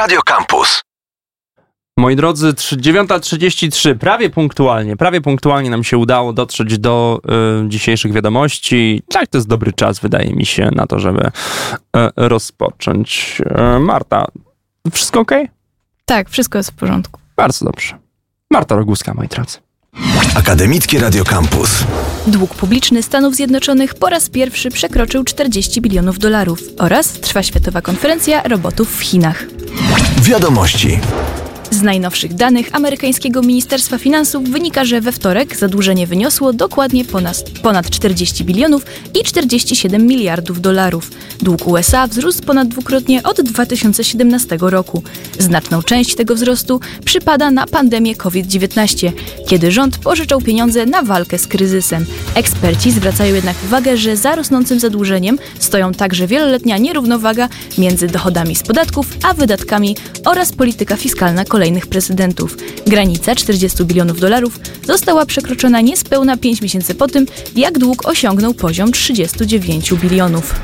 Radio Campus. Moi drodzy, 9:33, prawie punktualnie nam się udało dotrzeć do dzisiejszych wiadomości. Tak, to jest dobry czas, wydaje mi się, na to, żeby rozpocząć. Marta, wszystko okej? Tak, wszystko jest w porządku. Bardzo dobrze. Marta Roguska, moi drodzy. Akademickie Radio Campus. Dług publiczny Stanów Zjednoczonych po raz pierwszy przekroczył $40 bilionów oraz trwa Światowa Konferencja Robotów w Chinach. Wiadomości. Z najnowszych danych amerykańskiego Ministerstwa Finansów wynika, że we wtorek zadłużenie wyniosło dokładnie ponad $40 bilionów i 47 miliardów dolarów. Dług USA wzrósł ponad dwukrotnie od 2017 roku. Znaczną część tego wzrostu przypada na pandemię COVID-19, kiedy rząd pożyczał pieniądze na walkę z kryzysem. Eksperci zwracają jednak uwagę, że za rosnącym zadłużeniem stoją także wieloletnia nierównowaga między dochodami z podatków a wydatkami oraz polityka fiskalna kolejnych prezydentów. Granica $40 bilionów została przekroczona niespełna 5 miesięcy po tym, jak dług osiągnął poziom 39 bilionów.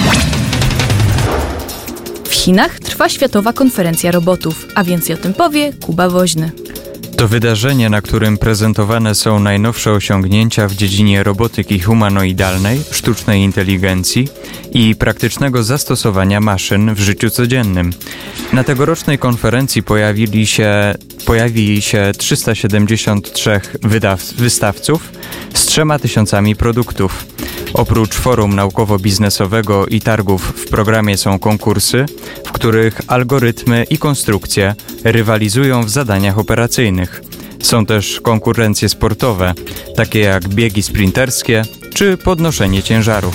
W Chinach trwa Światowa Konferencja Robotów, a więcej o tym powie Kuba Woźny. To wydarzenie, na którym prezentowane są najnowsze osiągnięcia w dziedzinie robotyki humanoidalnej, sztucznej inteligencji i praktycznego zastosowania maszyn w życiu codziennym. Na tegorocznej konferencji pojawi się 373 wystawców z 3000 produktów. Oprócz forum naukowo-biznesowego i targów w programie są konkursy, w których algorytmy i konstrukcje rywalizują w zadaniach operacyjnych. Są też konkurencje sportowe, takie jak biegi sprinterskie czy podnoszenie ciężarów.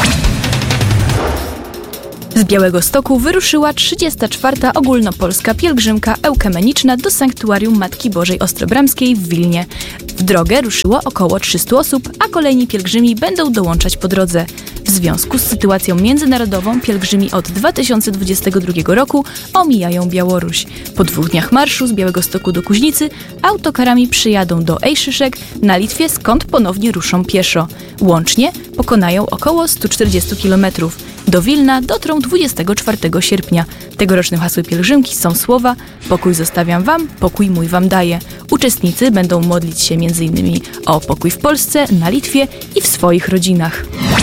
Z Białegostoku wyruszyła 34. ogólnopolska pielgrzymka ekumeniczna do Sanktuarium Matki Bożej Ostrobramskiej w Wilnie. W drogę ruszyło około 300 osób, a kolejni pielgrzymi będą dołączać po drodze. W związku z sytuacją międzynarodową pielgrzymi od 2022 roku omijają Białoruś. Po 2 dniach marszu z Białegostoku do Kuźnicy autokarami przyjadą do Ejszyszek na Litwie, skąd ponownie ruszą pieszo. Łącznie pokonają około 140 km. Do Wilna dotrą 24 sierpnia. Tegorocznym hasłem pielgrzymki są słowa: pokój zostawiam wam, pokój mój wam daję. Uczestnicy będą modlić się m.in. o pokój w Polsce, na Litwie i w swoich rodzinach.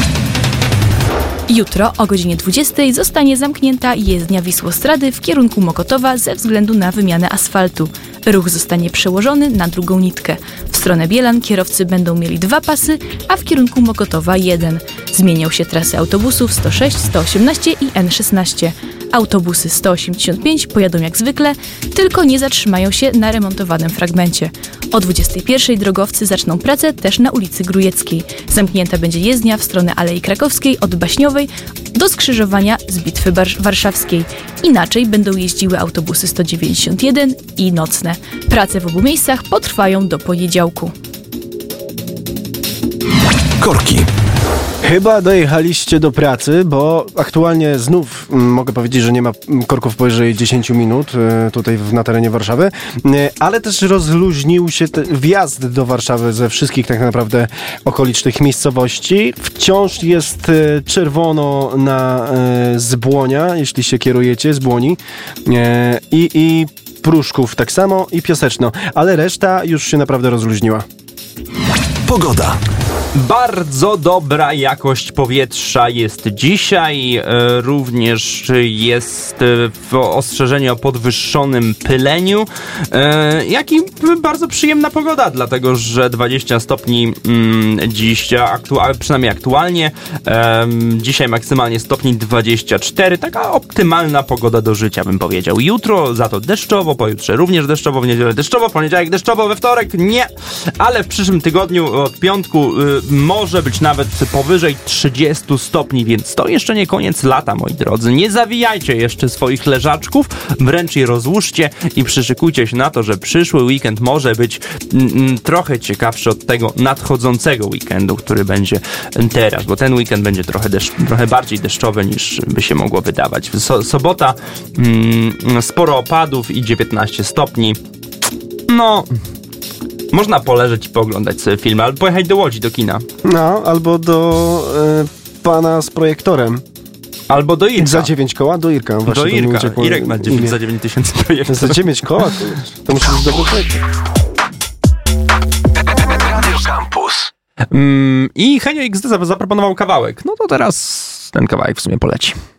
Jutro o godzinie 20 zostanie zamknięta jezdnia Wisłostrady w kierunku Mokotowa ze względu na wymianę asfaltu. Ruch zostanie przełożony na drugą nitkę. W stronę Bielan kierowcy będą mieli 2 pasy, a w kierunku Mokotowa 1. Zmienią się trasy autobusów 106, 118 i N16. Autobusy 185 pojadą jak zwykle, tylko nie zatrzymają się na remontowanym fragmencie. O 21 drogowcy zaczną pracę też na ulicy Grujeckiej. Zamknięta będzie jezdnia w stronę Alei Krakowskiej od Baśniowej do skrzyżowania z Bitwy Warszawskiej. Inaczej będą jeździły autobusy 191 i nocne. Prace w obu miejscach potrwają do poniedziałku. Korki. Chyba dojechaliście do pracy, bo aktualnie znów mogę powiedzieć, że nie ma korków powyżej 10 minut tutaj na terenie Warszawy, ale też rozluźnił się wjazd do Warszawy ze wszystkich tak naprawdę okolicznych miejscowości. Wciąż jest czerwono na Zbłonia, jeśli się kierujecie z Błoni i Pruszków tak samo i Piaseczno, ale reszta już się naprawdę rozluźniła. Pogoda. Bardzo dobra jakość powietrza jest dzisiaj, również jest ostrzeżenie o podwyższonym pyleniu, jak i bardzo przyjemna pogoda, dlatego że 20 stopni dziś, przynajmniej aktualnie, dzisiaj maksymalnie stopni 24, taka optymalna pogoda do życia, bym powiedział. Jutro za to deszczowo, pojutrze również deszczowo, w niedzielę deszczowo, w poniedziałek deszczowo, we wtorek nie, ale w przyszłym tygodniu od piątku może być nawet powyżej 30 stopni, więc to jeszcze nie koniec lata, moi drodzy. Nie zawijajcie jeszcze swoich leżaczków, wręcz je rozłóżcie i przyszykujcie się na to, że przyszły weekend może być trochę ciekawszy od tego nadchodzącego weekendu, który będzie teraz, bo ten weekend będzie trochę bardziej deszczowy niż by się mogło wydawać. Sobota, sporo opadów, idzie 15 stopni. No, można poleżeć i pooglądać sobie filmy, albo pojechać do Łodzi, do kina. No, albo do pana z projektorem. Albo do Irka. Za 9 koła do Irka. Właśnie Do to mi Irka. uciekło Irek ma imię. za 9 tysięcy projektów. Za 9 koła? To musi być dobry projekt. Radio Campus. I Henio XD zaproponował kawałek. No to teraz ten kawałek w sumie poleci.